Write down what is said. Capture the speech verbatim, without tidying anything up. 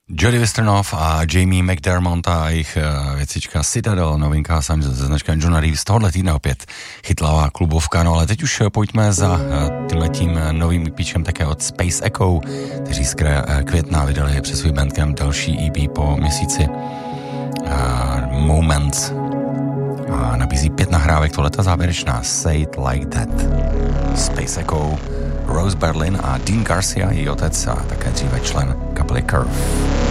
Jody Wisternoff a Jamie McDermott a jejich věcička Citadel, novinka ze značka Johna Reeves. Tohle týdne opět chytlavá klubovka, no ale teď už pojďme za tímhletím novým EPčkem také od Space Echo, kteří z května vydali přes svůj Bandcamp další E P po měsíci uh, Moments a nabízí pět nahrávek, tohleta závěrečná Say It Like That. Space Echo, Rose Berlin a Dean Garcia, její otec a také dříve člen kapely Curve.